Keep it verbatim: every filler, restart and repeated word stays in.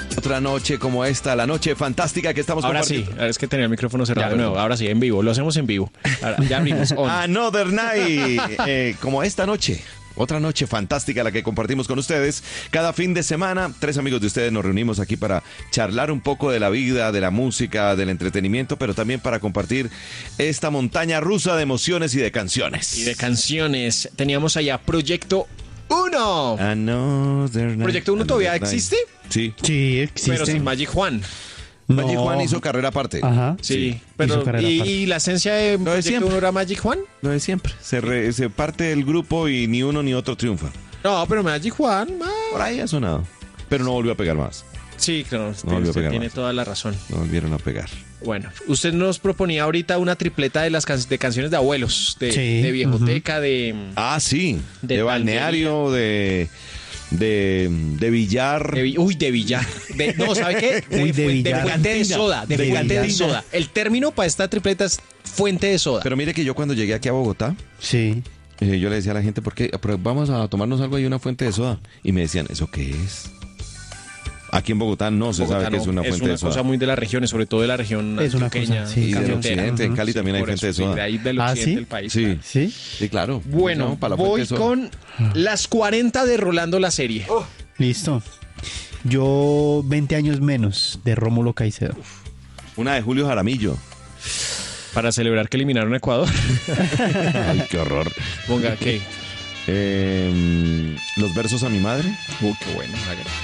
Otra noche como esta, la noche fantástica que estamos Ahora compartiendo. sí, ahora es que tenía el micrófono cerrado Ya, de nuevo. perdón. Ahora sí, en vivo. Lo hacemos en vivo. Ahora, ya abrimos. On. Another night, eh, como esta noche. Otra noche fantástica la que compartimos con ustedes. Cada fin de semana, tres amigos de ustedes nos reunimos aquí para charlar un poco de la vida, de la música, del entretenimiento, pero también para compartir esta montaña rusa de emociones y de canciones. Y de canciones. Teníamos allá Proyecto uno. Another night, ¿Proyecto uno todavía another night. existe? Sí. Sí, existe. Pero sin Magic Juan. Magic No. Juan hizo carrera aparte. Ajá. Sí, pero Hizo carrera y, aparte. y la esencia de Lo de Proyecto siempre. uno era Magic Juan. Lo de siempre. Se, re- se parte el grupo y ni uno ni otro triunfa. No, pero Magic Juan. ah. Por ahí ha sonado. Pero no volvió a pegar más. Sí, claro, No usted, volvió a usted pegar tiene más. toda la razón. No volvieron a pegar. Bueno, usted nos proponía ahorita una tripleta de las can- de canciones de abuelos, de, Sí, de viejoteca, de... Ah, sí. De, De balneario, de, de, de billar. de vi- uy, de billar. De- no, ¿sabe qué? De, Uy, de fu- billar. fuente de soda. De, De fuente de billar. soda. El término para esta tripleta es fuente de soda. Pero mire que yo cuando llegué aquí a Bogotá, Sí. eh, yo le decía a la gente, ¿por qué? Pero vamos a tomarnos algo ahí, una fuente de soda. Y me decían, ¿eso qué es? Aquí en Bogotá no se Bogotá sabe que no, es una fuente de cosa soda. muy de las regiones, sobre todo de la región Es una antioqueña, cosa, sí, Y del cafetera. occidente, en Cali Sí, también hay por fuente de eso, sí, soda. de ahí del ¿Ah, occidente sí? del país. Sí, claro. ¿Sí? sí, claro. Bueno, Vamos para la fuente voy de soda. con las cuarenta de Rolando la serie. Listo. Yo veinte años menos de Rómulo Caicedo. Una de Julio Jaramillo. Para celebrar que eliminaron a Ecuador. Ay, qué horror. Ponga, ¿qué? Eh, los versos a mi madre. Uh, qué bueno. hágale.